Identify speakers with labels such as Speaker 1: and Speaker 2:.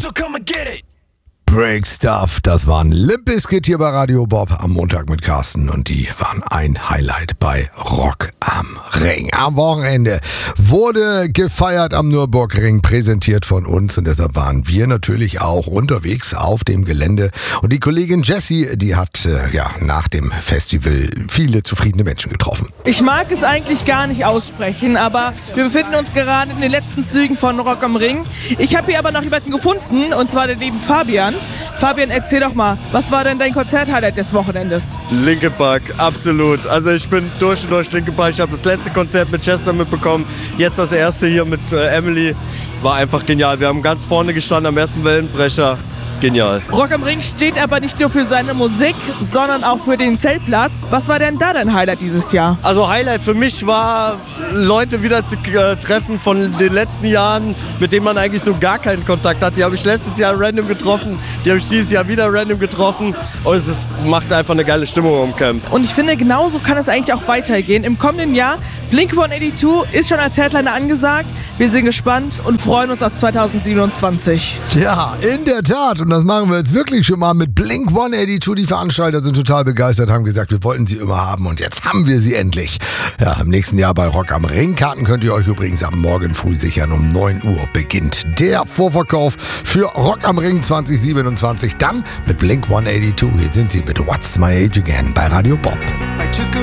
Speaker 1: So come and get it.
Speaker 2: Break Stuff, das waren Limp Bizkit hier bei Radio Bob am Montag mit Carsten und die waren ein Highlight bei Rock am Ring. Am Wochenende wurde gefeiert am Nürburgring, präsentiert von uns und deshalb waren wir natürlich auch unterwegs auf dem Gelände und die Kollegin Jessie, die hat nach dem Festival viele zufriedene Menschen getroffen.
Speaker 3: Ich mag es eigentlich gar nicht aussprechen, aber wir befinden uns gerade in den letzten Zügen von Rock am Ring. Ich habe hier aber noch jemanden gefunden und zwar den lieben Fabian. Fabian, erzähl doch mal, was war denn dein Konzerthighlight des Wochenendes?
Speaker 4: Linkin Park, absolut. Also ich bin durch und durch Linkin Park. Ich habe das letzte Konzert mit Chester mitbekommen, jetzt das erste hier mit Emily. War einfach genial. Wir haben ganz vorne gestanden am ersten Wellenbrecher. Genial.
Speaker 3: Rock am Ring steht aber nicht nur für seine Musik, sondern auch für den Zeltplatz. Was war denn da dein Highlight dieses Jahr?
Speaker 4: Also Highlight für mich war, Leute wieder zu treffen von den letzten Jahren, mit denen man eigentlich so gar keinen Kontakt hat. Die habe ich letztes Jahr random getroffen, die habe ich dieses Jahr wieder random getroffen und macht einfach eine geile Stimmung im Camp.
Speaker 3: Und ich finde, genauso kann es eigentlich auch weitergehen. Im kommenden Jahr, Blink-182 ist schon als Headliner angesagt. Wir sind gespannt und freuen uns auf 2027.
Speaker 2: Ja, in der Tat. Und das machen wir jetzt wirklich schon mal mit Blink-182. Die Veranstalter sind total begeistert, haben gesagt, wir wollten sie immer haben und jetzt haben wir sie endlich. Ja, im nächsten Jahr bei Rock am Ring. Karten könnt ihr euch übrigens ab morgen früh sichern. Um 9 Uhr beginnt der Vorverkauf für Rock am Ring 2027. Dann mit Blink-182. Hier sind sie mit What's My Age Again bei Radio Bob.
Speaker 1: I took a